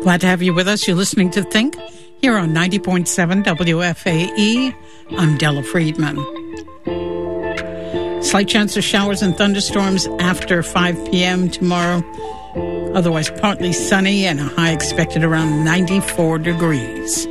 Glad to have you with us. You're listening to Think here on 90.7 WFAE. I'm Della Friedman. Slight chance of showers and thunderstorms after 5 p.m. tomorrow. Otherwise partly sunny and a high expected around 94 degrees.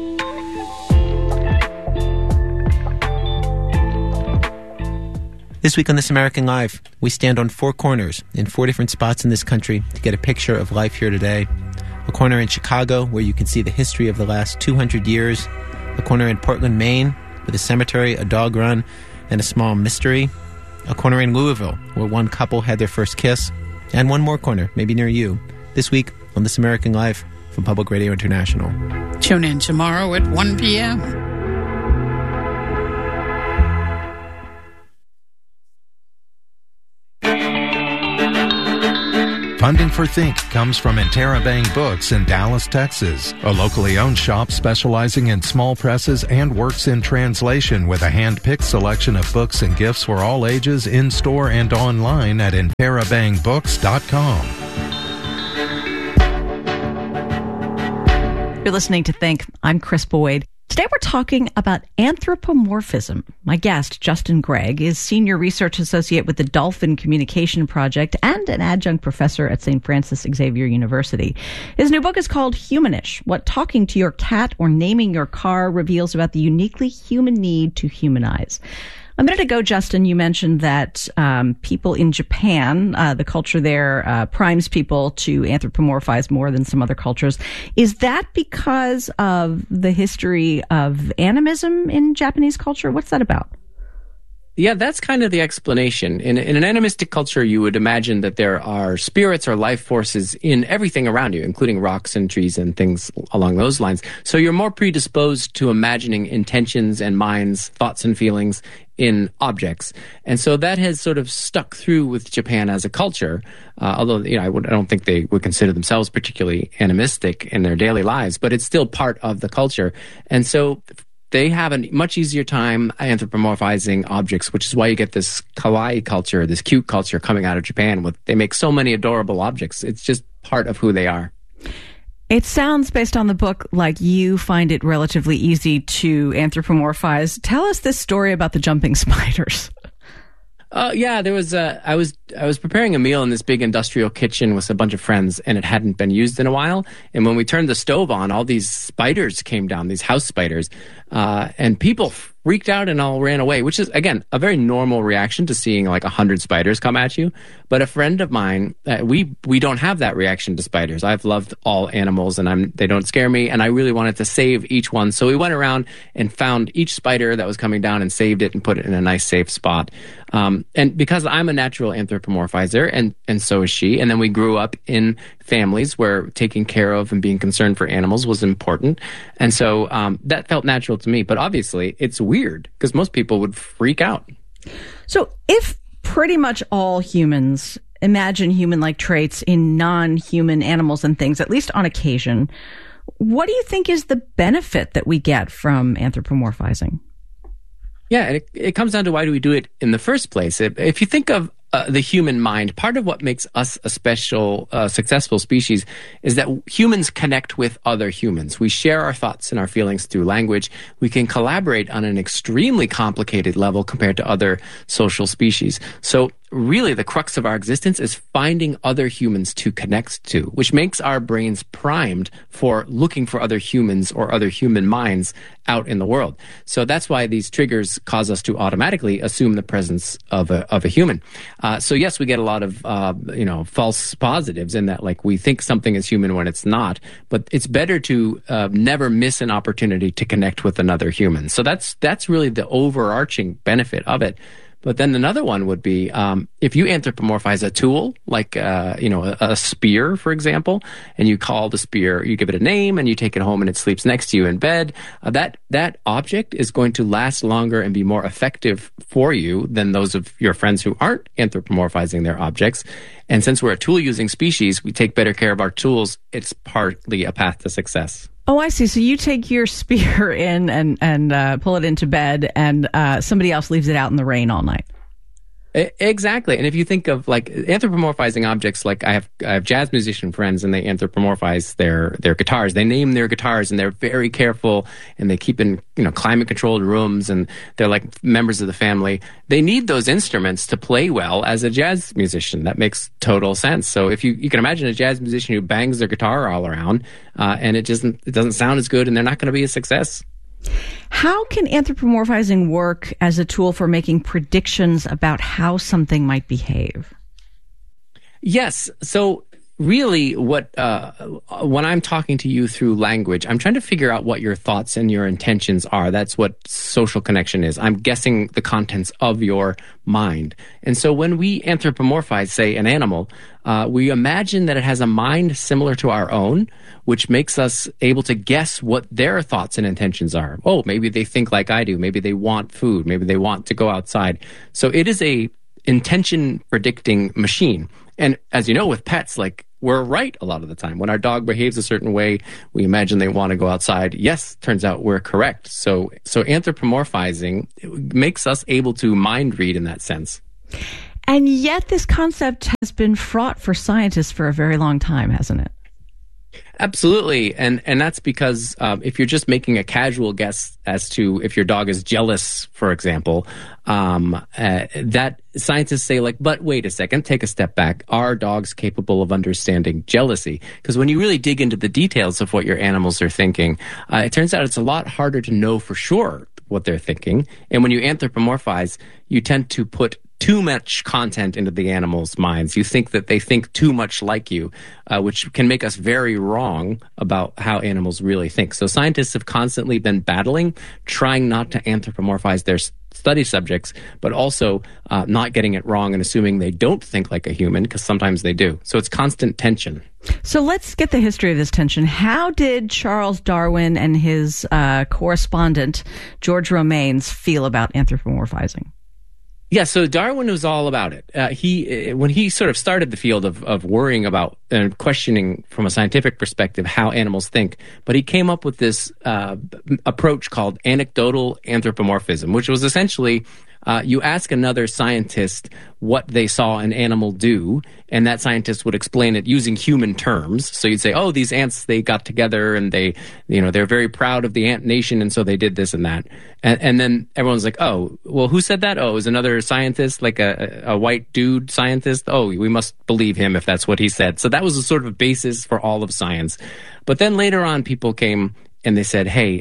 This week on This American Life, we stand on four corners in four different spots in this country to get a picture of life here today. A corner in Chicago, where you can see the history of the last 200 years. A corner in Portland, Maine, with a cemetery, a dog run, and a small mystery. A corner in Louisville, where one couple had their first kiss. And one more corner, maybe near you, this week on This American Life from Public Radio International. Tune in tomorrow at 1 p.m. Funding for Think comes from Interabang Books in Dallas, Texas, a locally owned shop specializing in small presses and works in translation with a hand-picked selection of books and gifts for all ages in-store and online at interabangbooks.com. You're listening to Think. I'm Chris Boyd. Today we're talking about anthropomorphism. My guest, Justin Gregg, is Senior Research Associate with the Dolphin Communication Project and an adjunct professor at St. Francis Xavier University. His new book is called Humanish, What Talking to Your Cat or Naming Your Car Reveals About the Uniquely Human Need to Humanize. A minute ago, Justin, you mentioned that people in Japan, the culture there primes people to anthropomorphize more than some other cultures. Is that because of the history of animism in Japanese culture? What's that about? Yeah, that's kind of the explanation. In an animistic culture, you would imagine that there are spirits or life forces in everything around you, including rocks and trees and things along those lines. So you're more predisposed to imagining intentions and minds, thoughts and feelings in objects. And so that has sort of stuck through with Japan as a culture, although I don't think they would consider themselves particularly animistic in their daily lives, but it's still part of the culture. And so they have a much easier time anthropomorphizing objects, which is why you get this kawaii culture, this cute culture coming out of Japan. They make so many adorable objects. It's just part of who they are. It sounds, based on the book, like you find it relatively easy to anthropomorphize. Tell us this story about the jumping spiders. Yeah, there was I was preparing a meal in this big industrial kitchen with a bunch of friends, and it hadn't been used in a while. And when we turned the stove on, all these spiders came down, these house spiders, and people freaked out and all ran away, which is, again, a very normal reaction to seeing like 100 spiders come at you. But a friend of mine, we don't have that reaction to spiders. I've loved all animals, and they don't scare me, and I really wanted to save each one. So we went around and found each spider that was coming down and saved it and put it in a nice, safe spot. And because I'm a natural anthropomorphizer, and so is she, and then we grew up in families where taking care of and being concerned for animals was important. And so that felt natural to me. But obviously, it's weird because most people would freak out. So if pretty much all humans imagine human-like traits in non-human animals and things, at least on occasion, what do you think is the benefit that we get from anthropomorphizing? Yeah, it comes down to why do we do it in the first place. If you think of the human mind, part of what makes us a special, successful species is that humans connect with other humans. We share our thoughts and our feelings through language. We can collaborate on an extremely complicated level compared to other social species. So really, the crux of our existence is finding other humans to connect to, which makes our brains primed for looking for other humans or other human minds out in the world. So that's why these triggers cause us to automatically assume the presence of a human. So yes, we get a lot of false positives in that, like, we think something is human when it's not. But it's better to never miss an opportunity to connect with another human. So that's really the overarching benefit of it. But then another one would be if you anthropomorphize a tool, like a spear, for example, and you call the spear, you give it a name, and you take it home, and it sleeps next to you in bed. That object is going to last longer and be more effective for you than those of your friends who aren't anthropomorphizing their objects. And since we're a tool-using species, we take better care of our tools. It's partly a path to success. Oh, I see. So you take your spear in and pull it into bed, and somebody else leaves it out in the rain all night. Exactly. And if you think of like anthropomorphizing objects, like I have jazz musician friends and they anthropomorphize their guitars. They name their guitars and they're very careful and they keep in, climate controlled rooms and they're like members of the family. They need those instruments to play well as a jazz musician. That makes total sense. So if you can imagine a jazz musician who bangs their guitar all around and it doesn't sound as good and they're not going to be a success. How can anthropomorphizing work as a tool for making predictions about how something might behave? Yes. So really when I'm talking to you through language, I'm trying to figure out what your thoughts and your intentions are. That's what social connection is. I'm guessing the contents of your mind. And so when we anthropomorphize, say, an animal, we imagine that it has a mind similar to our own, which makes us able to guess what their thoughts and intentions are. Oh, maybe they think like I do. Maybe they want food. Maybe they want to go outside. So it is a intention predicting machine. And as you know, with pets, like, we're right a lot of the time. When our dog behaves a certain way, we imagine they want to go outside. Yes, turns out we're correct. So anthropomorphizing makes us able to mind read in that sense. And yet this concept has been fraught for scientists for a very long time, hasn't it? Absolutely. And that's because if you're just making a casual guess as to if your dog is jealous, for example, that scientists say, like, but wait a second, take a step back. Are dogs capable of understanding jealousy? Because when you really dig into the details of what your animals are thinking, it turns out it's a lot harder to know for sure what they're thinking. And when you anthropomorphize, you tend to put too much content into the animals' minds. You think that they think too much like you, which can make us very wrong about how animals really think. So scientists have constantly been battling, trying not to anthropomorphize their study subjects, but also not getting it wrong and assuming they don't think like a human, because sometimes they do. So it's constant tension. So let's get the history of this tension. How did Charles Darwin and his correspondent, George Romanes, feel about anthropomorphizing? Yeah, so Darwin was all about it. When he sort of started the field of worrying about and questioning from a scientific perspective how animals think, but he came up with this approach called anecdotal anthropomorphism, which was essentially you ask another scientist what they saw an animal do, and that scientist would explain it using human terms. So you'd say, oh, these ants, they got together and they're very proud of the ant nation, and so they did this and that. And then everyone's like, oh, well, who said that? Oh, it was another scientist, like a white dude scientist. Oh, we must believe him if that's what he said. So that was a sort of basis for all of science. But then later on, people came and they said, hey,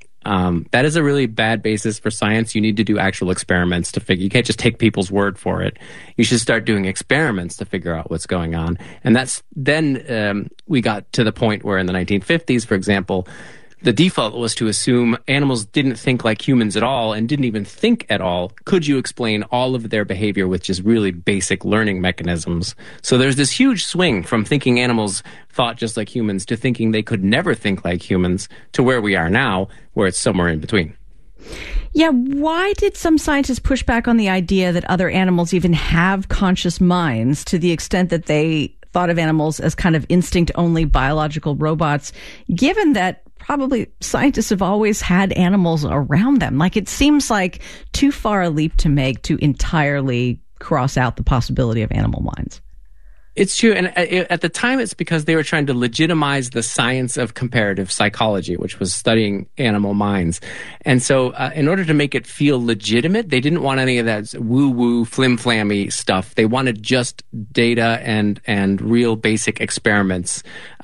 that is a really bad basis for science. You need to do actual experiments to figure. You can't just take people's word for it. You should start doing experiments to figure out what's going on. And that's then we got to the point where in the 1950s, for example, the default was to assume animals didn't think like humans at all and didn't even think at all. Could you explain all of their behavior with just really basic learning mechanisms? So there's this huge swing from thinking animals thought just like humans to thinking they could never think like humans to where we are now, where it's somewhere in between. Yeah, why did some scientists push back on the idea that other animals even have conscious minds to the extent that they thought of animals as kind of instinct-only biological robots, given that probably scientists have always had animals around them? Like, it seems like too far a leap to make to entirely cross out the possibility of animal minds. It's true. And at the time, it's because they were trying to legitimize the science of comparative psychology, which was studying animal minds. And so in order to make it feel legitimate, they didn't want any of that woo-woo, flim-flammy stuff. They wanted just data and real basic experiments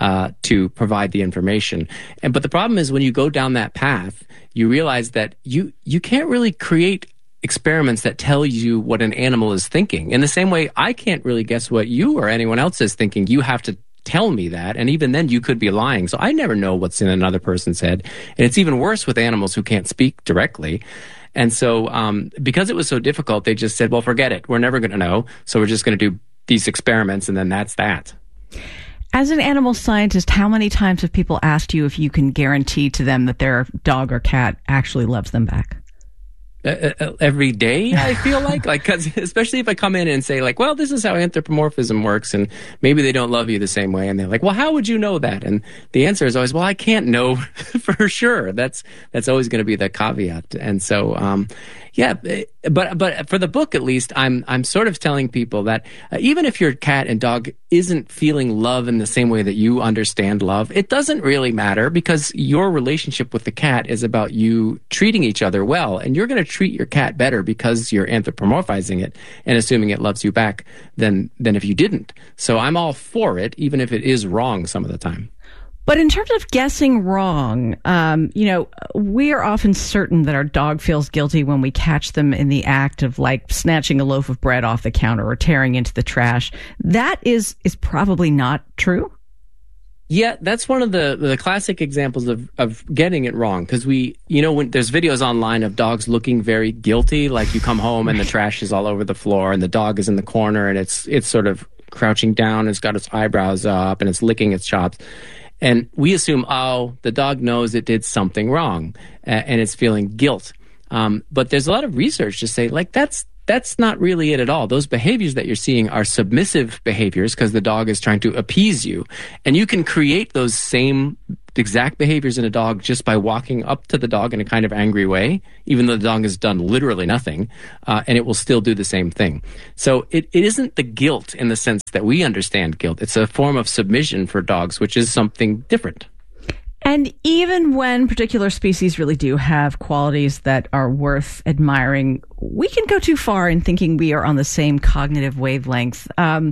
to provide the information. But the problem is when you go down that path, you realize that you can't really create experiments that tell you what an animal is thinking. In the same way, I can't really guess what you or anyone else is thinking. You have to tell me that, and even then you could be lying. So I never know what's in another person's head. And it's even worse with animals who can't speak directly. And so because it was so difficult, they just said, well, forget it. We're never going to know. So we're just going to do these experiments, and then that's that. As an animal scientist, how many times have people asked you if you can guarantee to them that their dog or cat actually loves them back? every day, I feel like, cause especially if I come in and say like, well, this is how anthropomorphism works, and maybe they don't love you the same way. And they're like, well, how would you know that? And the answer is always, well, I can't know for sure. That's always going to be the caveat. And so, yeah, but for the book, at least, I'm sort of telling people that even if your cat and dog isn't feeling love in the same way that you understand love, it doesn't really matter, because your relationship with the cat is about you treating each other well, and you're going to treat your cat better because you're anthropomorphizing it and assuming it loves you back than if you didn't. So I'm all for it, even if it is wrong some of the time. But in terms of guessing wrong, we are often certain that our dog feels guilty when we catch them in the act of like snatching a loaf of bread off the counter or tearing into the trash. That is probably not true. Yeah, that's one of the classic examples of getting it wrong, because when there's videos online of dogs looking very guilty, like you come home and the trash is all over the floor and the dog is in the corner and it's sort of crouching down, it's got its eyebrows up and it's licking its chops. And we assume, oh, the dog knows it did something wrong and it's feeling guilt. But there's a lot of research to say, like, that's not really it at all. Those behaviors that you're seeing are submissive behaviors because the dog is trying to appease you. And you can create those same exact behaviors in a dog just by walking up to the dog in a kind of angry way, even though the dog has done literally nothing, and it will still do the same thing. So it isn't the guilt in the sense that we understand guilt. It's a form of submission for dogs, which is something different. And even when particular species really do have qualities that are worth admiring, we can go too far in thinking we are on the same cognitive wavelength.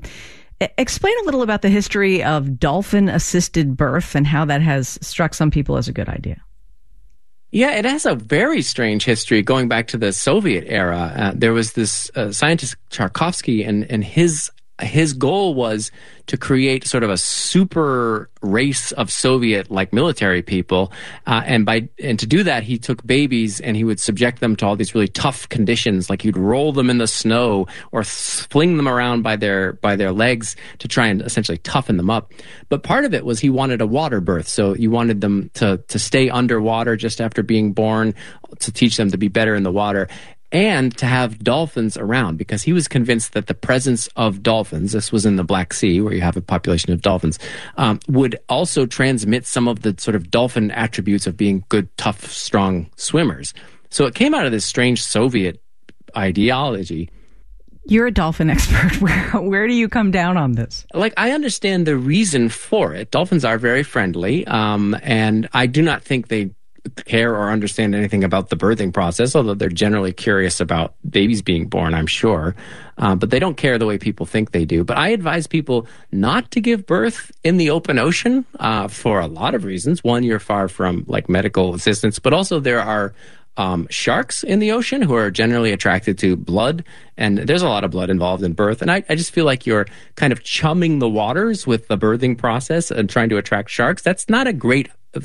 Explain a little about the history of dolphin-assisted birth and how that has struck some people as a good idea. Yeah, it has a very strange history going back to the Soviet era. There was this scientist, Tcharkovsky, and his goal was to create sort of a super race of Soviet-like military people, and to do that, he took babies and he would subject them to all these really tough conditions, like he'd roll them in the snow or fling them around by their legs to try and essentially toughen them up. But part of it was he wanted a water birth, so you wanted them to stay underwater just after being born, to teach them to be better in the water, and to have dolphins around, because he was convinced that the presence of dolphins, this was in the Black Sea where you have a population of dolphins, would also transmit some of the sort of dolphin attributes of being good, tough, strong swimmers. So it came out of this strange Soviet ideology. You're a dolphin expert. Where do you come down on this? Like, I understand the reason for it. Dolphins are very friendly, and I do not think they care or understand anything about the birthing process, although they're generally curious about babies being born, I'm sure. But they don't care the way people think they do. But I advise people not to give birth in the open ocean for a lot of reasons. One, you're far from like medical assistance, but also there are sharks in the ocean who are generally attracted to blood, and there's a lot of blood involved in birth. And I just feel like you're kind of chumming the waters with the birthing process and trying to attract sharks. That's not a great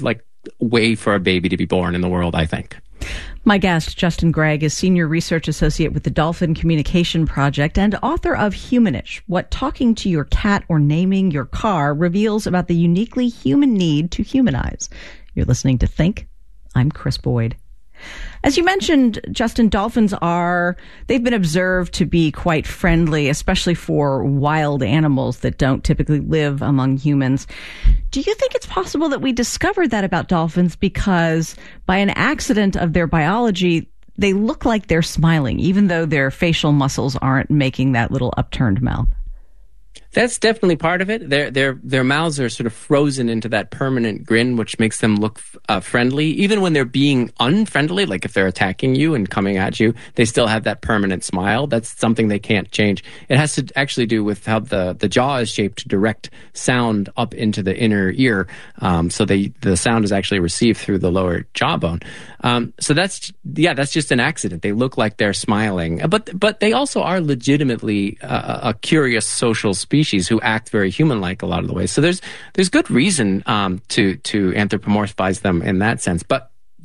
way for a baby to be born in the world, I think. My guest, Justin Gregg, is Senior Research Associate with the Dolphin Communication Project and author of Humanish, What Talking to Your Cat or Naming Your Car Reveals About the Uniquely Human Need to Humanize. You're listening to Think. I'm Chris Boyd. As you mentioned, Justin, dolphins they've been observed to be quite friendly, especially for wild animals that don't typically live among humans. Do you think it's possible that we discovered that about dolphins because by an accident of their biology, they look like they're smiling, even though their facial muscles aren't making that little upturned mouth? That's definitely part of it. Their mouths are sort of frozen into that permanent grin, which makes them look friendly. Even when they're being unfriendly, like if they're attacking you and coming at you, they still have that permanent smile. That's something they can't change. It has to actually do with how the jaw is shaped to direct sound up into the inner ear. So the sound is actually received through the lower jawbone. So that's just an accident. They look like they're smiling, but they also are legitimately a curious social species who act very human-like a lot of the ways. So there's good reason to anthropomorphize them in that sense. But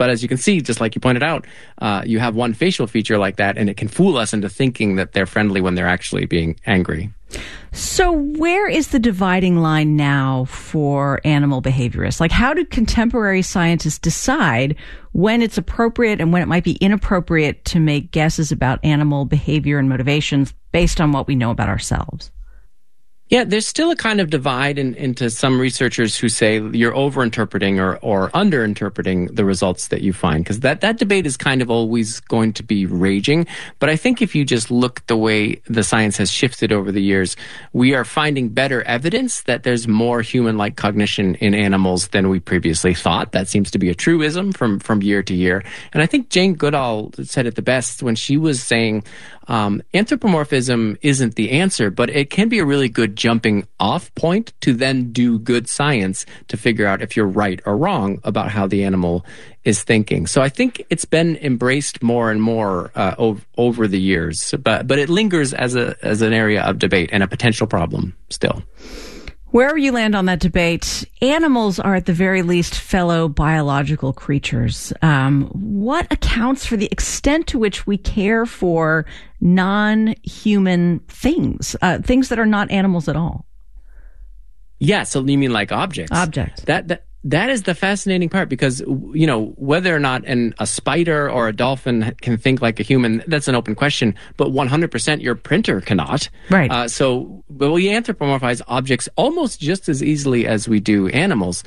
But as you can see, just like you pointed out, you have one facial feature like that, and it can fool us into thinking that they're friendly when they're actually being angry. So where is the dividing line now for animal behaviorists? Like, how do contemporary scientists decide when it's appropriate and when it might be inappropriate to make guesses about animal behavior and motivations based on what we know about ourselves? Yeah, there's still a kind of divide into some researchers who say you're overinterpreting or underinterpreting the results that you find, because that debate is kind of always going to be raging. But I think if you just look the way the science has shifted over the years, we are finding better evidence that there's more human-like cognition in animals than we previously thought. That seems to be a truism from year to year. And I think Jane Goodall said it the best when she was saying, anthropomorphism isn't the answer, but it can be a really good jumping off point to then do good science to figure out if you're right or wrong about how the animal is thinking. So I think it's been embraced more and more over the years, but it lingers as an area of debate and a potential problem still. Wherever you land on that debate, animals are at the very least fellow biological creatures. What accounts for the extent to which we care for non-human things, things that are not animals at all? Yeah, so you mean like objects? Objects. That is the fascinating part, because, you know, whether or not a spider or a dolphin can think like a human, that's an open question, but 100% your printer cannot. Right. But we anthropomorphize objects almost just as easily as we do animals.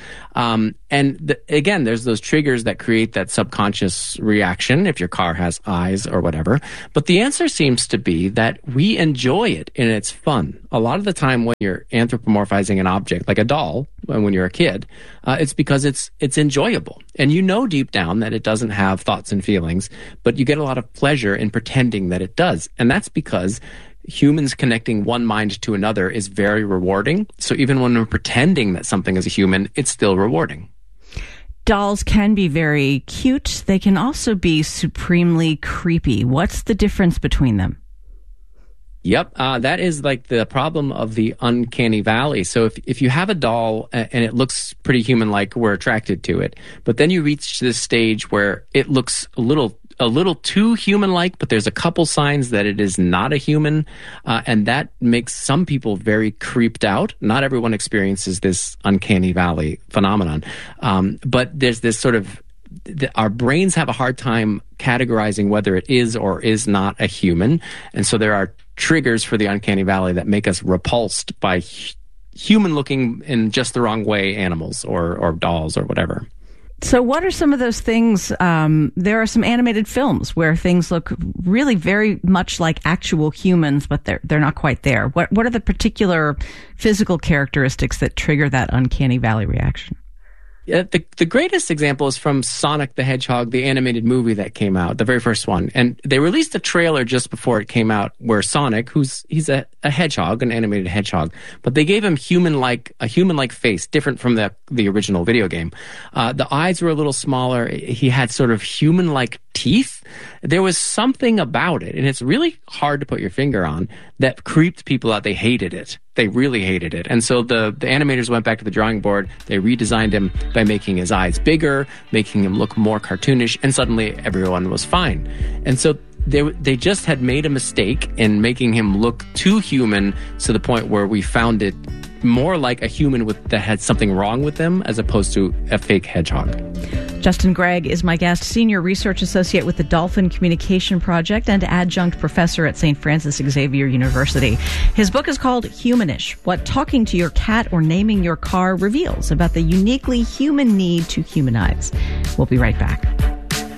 Again, there's those triggers that create that subconscious reaction if your car has eyes or whatever. But the answer seems to be that we enjoy it and it's fun. A lot of the time when you're anthropomorphizing an object, like a doll, when you're a kid, it's because it's enjoyable. And you know deep down that it doesn't have thoughts and feelings, but you get a lot of pleasure in pretending that it does. And that's because humans connecting one mind to another is very rewarding. So even when we're pretending that something is a human, it's still rewarding. Dolls can be very cute. They can also be supremely creepy. What's the difference between them? Yep, that is like the problem of the uncanny valley. So if you have a doll and it looks pretty human-like, we're attracted to it. But then you reach this stage where it looks a little too human-like, but there's a couple signs that it is not a human, and that makes some people very creeped out. Not everyone experiences this uncanny valley phenomenon, but there's this sort of our brains have a hard time categorizing whether it is or is not a human, and so there are triggers for the uncanny valley that make us repulsed by human-looking in just the wrong way animals or dolls or whatever. So what are some of those things? There are some animated films where things look really very much like actual humans, but they're not quite there. What are the particular physical characteristics that trigger that uncanny valley reaction? The greatest example is from Sonic the Hedgehog, the animated movie that came out, the very first one. And they released a trailer just before it came out where Sonic, he's a hedgehog, an animated hedgehog, but they gave him a human-like face, different from the original video game. The eyes were a little smaller. He had sort of human-like teeth. There was something about it, and it's really hard to put your finger on, that creeped people out. They hated it. They really hated it. And so the animators went back to the drawing board. They redesigned him by making his eyes bigger, making him look more cartoonish, and suddenly everyone was fine. And so they just had made a mistake in making him look too human to the point where we found it more like a human that had something wrong with them as opposed to a fake hedgehog. Justin Gregg is my guest, Senior Research Associate with the Dolphin Communication Project and Adjunct Professor at St. Francis Xavier University. His book is called Humanish, What Talking to Your Cat or Naming Your Car Reveals About the Uniquely Human Need to Humanize. We'll be right back.